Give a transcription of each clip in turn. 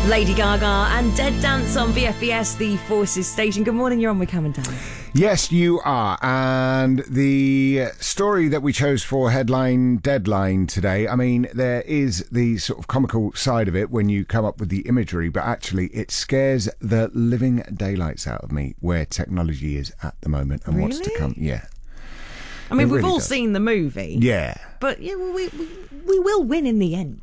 Lady Gaga and Dead Dance on VFBS, the Forces station. Good morning, you're on with Cam and Dan. Yes, you are. And the story that we chose for headline deadline today, I mean, there is the sort of comical side of it when you come up with the imagery, but actually it scares the living daylights out of me where technology is at the moment and what's to come. Yeah. I mean, we've really all does. seen the movie. Yeah. But yeah, well, we will win in the end.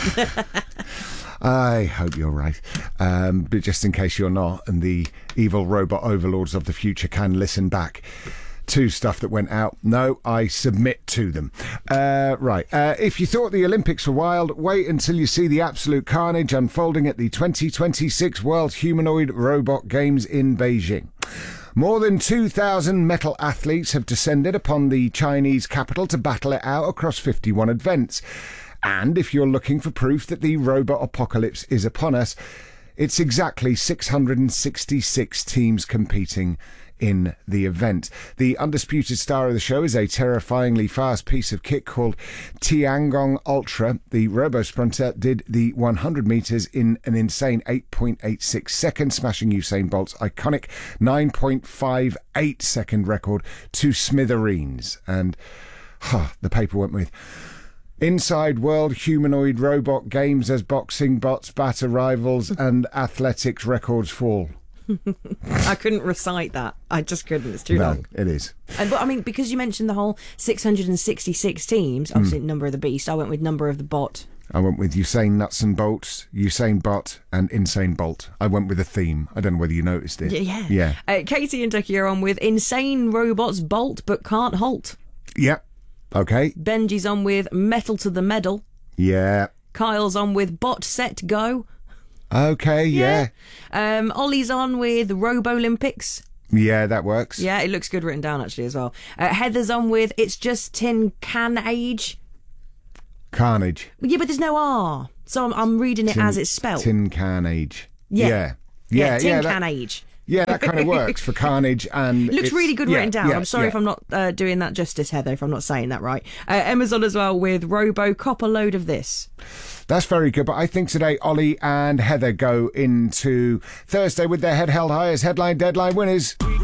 I hope you're right. But just in case you're not, and the evil robot overlords of the future can listen back to stuff that went out, no, I submit to them. Right. If you thought the Olympics were wild, wait until you see the absolute carnage unfolding at the 2026 World Humanoid Robot Games in Beijing. More than 2,000 metal athletes have descended upon the Chinese capital to battle it out across 51 events. And if you're looking for proof that the robot apocalypse is upon us, it's exactly 666 teams competing in the event. The undisputed star of the show is a terrifyingly fast piece of kit called Tiangong Ultra. The robo-sprinter did the 100 metres in an insane 8.86 seconds, smashing Usain Bolt's iconic 9.58 second record to smithereens. And the paper went with... Inside World Humanoid Robot Games as boxing bots batter rivals and athletics records fall. I couldn't recite that. I just couldn't. It's too long. It is. But I mean, because you mentioned the whole 666 teams, obviously number of the beast, I went with number of the bot. I went with Usain Nuts and Bolts, Usain Bot, and Insane Bolt. I went with a theme. I don't know whether you noticed it. Yeah. Katie and Ducky are on with Insane Robots Bolt but Can't Halt. Yep. Okay. Benji's on with Metal to the Medal. Yeah. Kyle's on with Bot Set Go. Okay, yeah. Ollie's on with Robo Olympics. Yeah, that works. Yeah, it looks good written down actually as well. Heather's on with It's Just Tin Can Age. Carnage. Yeah, but there's no R. So I'm reading it as it's spelled. Tin Can Age. Yeah. Tin Can Age. Yeah, that kind of works for Carnage. And looks really good written down. Yeah, I'm sorry if I'm not doing that justice, Heather, if I'm not saying that right. Emma's on as well with Robo Cop a Load of This. That's very good, but I think today Ollie and Heather go into Thursday with their head held high as headline deadline winners.